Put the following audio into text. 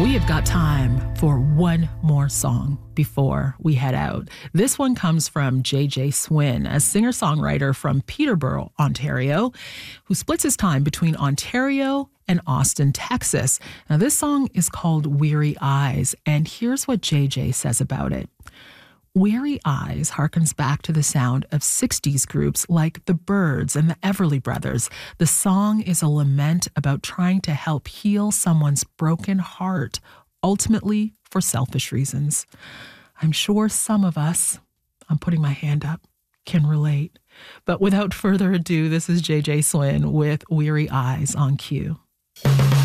We have got time for one more song before we head out. This one comes from J.J. Swin, a singer-songwriter from Peterborough, Ontario, who splits his time between Ontario and Austin, Texas. Now, this song is called Weary Eyes, and here's what J.J. says about it. Weary Eyes harkens back to the sound of 60s groups like the Byrds and the Everly Brothers. The song is a lament about trying to help heal someone's broken heart, ultimately for selfish reasons. I'm sure some of us, I'm putting my hand up, can relate. But without further ado, this is JJ Swin with Weary Eyes on Q.